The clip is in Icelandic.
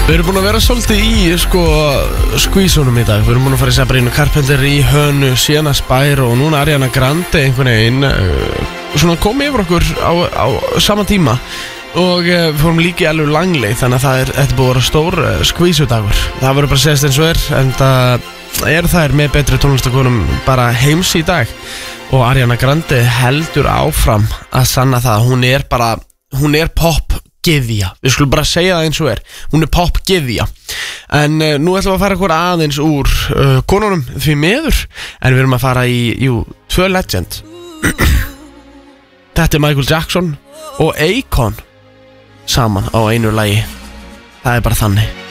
Við erum búin að vera svolítið í skvísunum í dag. Við erum búin að fara í Sabrina Carpenter, í Hönu, Sienna Spær og núna Ariana Grande einhvern veginn svona komið yfir okkur á sama tíma. Og við fórum líka í alveg Langley, þannig að þetta búið að vera stór skvísudagur. Það verður bara að segja eins og en það þær með betri tónlistakonum bara heims í dag. Og Ariana Grande heldur áfram að sanna það. Hún er pop-gyðja. Við skulum bara segja það eins og Hún er pop-gyðja. En nú ætlum við að fara okkur aðeins úr konunum því miður. En við erum að fara í tvö legend. Þetta er Michael Jackson og Akon saman á einu lagi. Það er bara þannig.